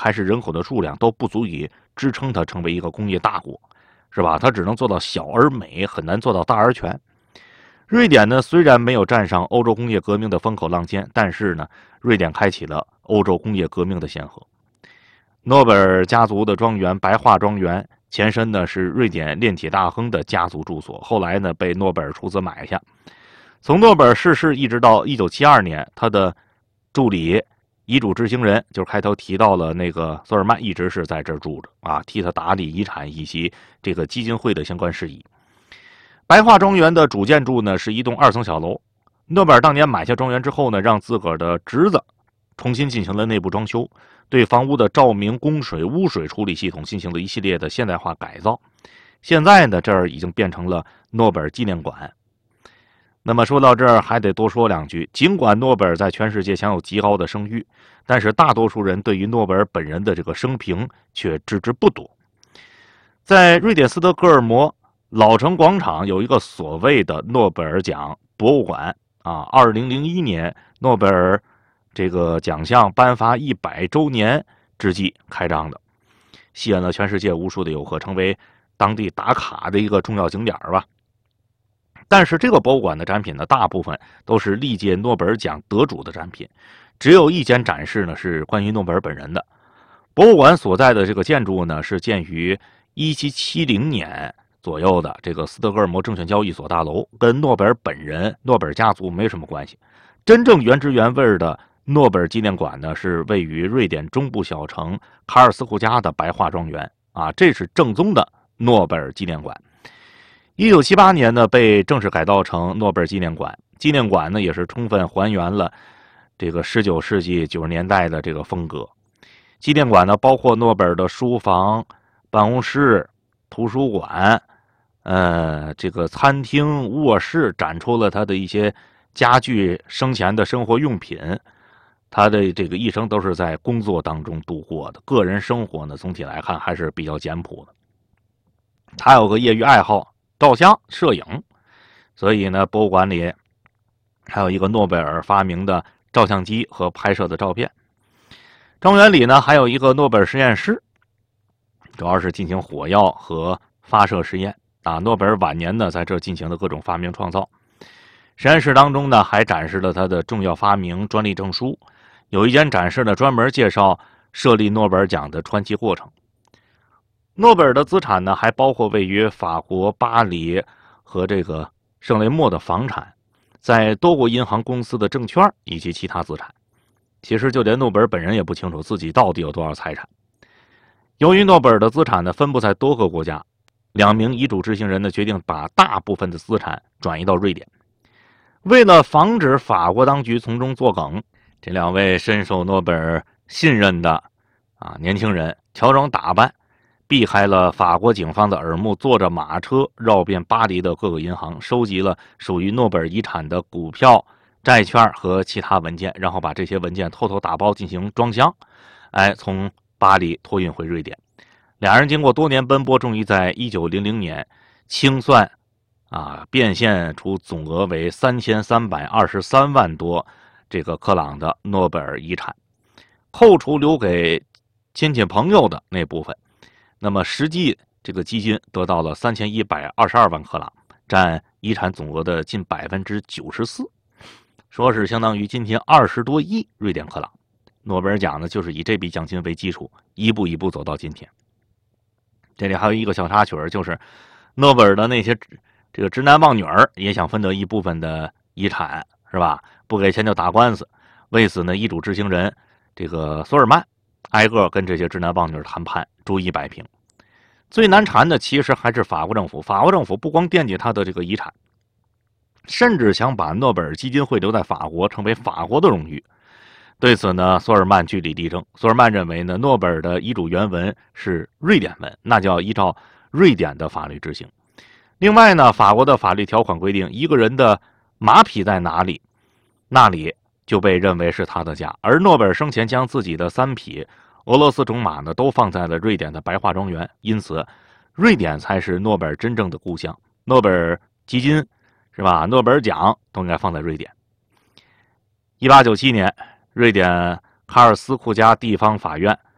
还是人口的数量都不足以支撑它成为一个工业大国，是吧？它只能做到小而美，很难做到大而全。瑞典呢，虽然没有站上欧洲工业革命的风口浪尖，但是呢，瑞典开启了欧洲工业革命的先河。诺贝尔家族的庄园白桦庄园，前身呢是瑞典炼铁大亨的家族住所，后来呢被诺贝尔出资买下。从诺贝尔逝世一直到1972年，他的助理、遗嘱执行人，就是开头提到了那个索尔曼，一直是在这儿住着啊，替他打理遗产以及这个基金会的相关事宜。白桦庄园的主建筑呢是一栋2层小楼。诺贝尔当年买下庄园之后呢，让自个儿的侄子重新进行了内部装修，对房屋的照明、供水、污水处理系统进行了一系列的现代化改造。现在呢，这儿已经变成了诺贝尔纪念馆。那么说到这儿，还得多说两句。尽管诺贝尔在全世界享有极高的声誉，但是大多数人对于诺贝尔本人的这个生平却知之不多。在瑞典斯德哥尔摩老城广场有一个所谓的诺贝尔奖博物馆啊，2001年诺贝尔这个奖项颁发100周年之际开张的，吸引了全世界无数的游客，成为当地打卡的一个重要景点吧。但是这个博物馆的展品呢，大部分都是历届诺贝尔奖得主的展品，只有一间展示呢是关于诺贝尔本人的。博物馆所在的这个建筑呢，是建于1770年左右的这个斯德哥尔摩证券交易所大楼，跟诺贝尔本人、诺贝尔家族没什么关系。真正原汁原味的诺贝尔纪念馆呢，是位于瑞典中部小城卡尔斯库加的白桦庄园啊，这是正宗的诺贝尔纪念馆。1978年呢，被正式改造成诺贝尔纪念馆。纪念馆呢，也是充分还原了这个19世纪90年代的这个风格。纪念馆呢，包括诺贝尔的书房、办公室、图书馆，这个餐厅、卧室，展出了他的一些家具、生前的生活用品。他的这个一生都是在工作当中度过的，个人生活呢，总体来看还是比较简朴的。他有个业余爱好，照相、摄影，所以呢，博物馆里还有一个诺贝尔发明的照相机和拍摄的照片。庄园里呢，还有一个诺贝尔实验室，主要是进行火药和发射实验啊。诺贝尔晚年呢，在这进行了各种发明创造。实验室当中呢，还展示了他的重要发明、专利证书。有一间展示呢，专门介绍设立诺贝尔奖的传奇过程。诺贝尔的资产呢，还包括位于法国巴黎和这个圣雷默的房产，在多国银行公司的证券以及其他资产。其实就连诺贝尔本人也不清楚自己到底有多少财产。由于诺贝尔的资产呢分布在多个国家，2名遗嘱执行人呢决定把大部分的资产转移到瑞典。为了防止法国当局从中作梗，这2位深受诺贝尔信任的年轻人乔装打扮，避开了法国警方的耳目，坐着马车绕遍巴黎的各个银行，收集了属于诺贝尔遗产的股票、债券和其他文件，然后把这些文件偷偷打包进行装箱，从巴黎托运回瑞典。2人经过多年奔波，终于在1900年清算变现出总额为3323万多这个克朗的诺贝尔遗产，扣除留给亲戚朋友的那部分，那么实际这个基金得到了3122万克朗，占遗产总额的近94%，说是相当于今天20多亿瑞典克朗。诺贝尔奖呢，就是以这笔奖金为基础，一步一步走到今天。这里还有一个小插曲，就是诺贝尔的那些这个直男棒女儿也想分得一部分的遗产，是吧？不给钱就打官司。为此呢，遗嘱执行人这个索尔曼挨个跟这些直男棒女谈判，逐一摆平。最难缠的其实还是法国政府。法国政府不光惦记他的这个遗产，甚至想把诺贝尔基金会留在法国，成为法国的荣誉。对此呢，索尔曼据理力争。索尔曼认为呢，诺贝尔的遗嘱原文是瑞典文，那就要依照瑞典的法律执行。另外呢，法国的法律条款规定，一个人的马匹在哪里，那里就被认为是他的家。而诺贝尔生前将自己的3匹俄罗斯种马呢，都放在了瑞典的白桦庄园，因此瑞典才是诺贝尔真正的故乡。诺贝尔基金是吧？诺贝尔奖都应该放在瑞典。1897年，瑞典卡尔斯库加地方法院